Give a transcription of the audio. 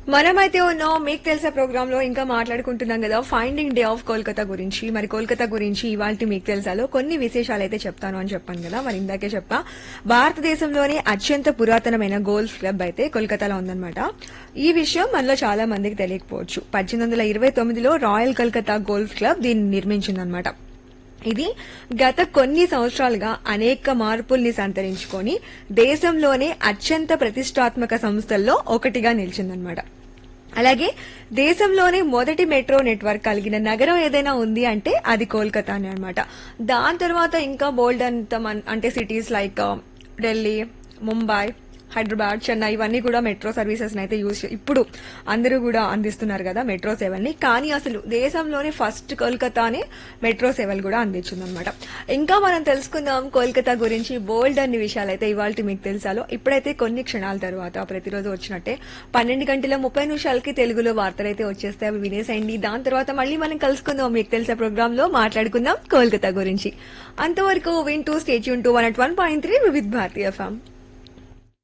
మనమైతే ఉన్నాం మీకు తెలిసే ప్రోగ్రామ్ లో ఇంకా మాట్లాడుకుంటున్నాం కదా ఫైండింగ్ డే ఆఫ్ కోల్కతా గురించి. మరి కోల్కతా గురించి ఇవాళ మీకు తెలుసాలో కొన్ని విశేషాలు అయితే చెప్తాను అని చెప్పాను కదా. మరి ఇందాకే చెప్పా, భారతదేశంలోనే అత్యంత పురాతనమైన గోల్ఫ్ క్లబ్ అయితే కోల్కతాలో ఉందన్నమాట. ఈ విషయం మనలో చాలా మందికి తెలియకపోవచ్చు. 1829లో రాయల్ కల్కతా గోల్ఫ్ క్లబ్ దీన్ని నిర్మించిందన్నమాట. ఇది గత కొన్ని సంవత్సరాలుగా అనేక మార్పుల్ని సంతరించుకొని దేశంలోనే అత్యంత ప్రతిష్టాత్మక సంస్థల్లో ఒకటిగా నిలిచిందన్నమాట. అలాగే దేశంలోనే మొదటి మెట్రో నెట్వర్క్ కలిగిన నగరం ఏదైనా ఉంది అంటే అది కోల్కతానే అన్నమాట. దాని తర్వాత ఇంకా బోల్డ్ అంటే సిటీస్ లైక్ ఢిల్లీ, ముంబై, హైదరాబాద్, చెన్నై ఇవన్నీ కూడా మెట్రో సర్వీసెస్ అయితే ఇప్పుడు అందరూ కూడా అందిస్తున్నారు కదా మెట్రో సేవల్ని. కానీ అసలు దేశంలోనే ఫస్ట్ కోల్కతానే మెట్రో సేవలు కూడా అందించిందనమాట. ఇంకా మనం తెలుసుకుందాం కోల్కతా గురించి బోల్డ్ అన్ని విషయాలు అయితే ఇవాళ మీకు తెలుసాలో. ఇప్పుడైతే కొన్ని క్షణాల తర్వాత ప్రతిరోజు వచ్చినట్టే 12:30 తెలుగులో వార్తలు అయితే వచ్చేస్తాయి, అవి వినేసేయండి. దాని తర్వాత మళ్ళీ మనం కలుసుకుందాం మీకు తెలిసే ప్రోగ్రామ్ లో మాట్లాడుకుందాం కోల్కతా గురించి. అంతవరకు వింటూ స్టే ట్యూన్ టు 101.3 వివిధ భారతి ఎఫ్ఎం.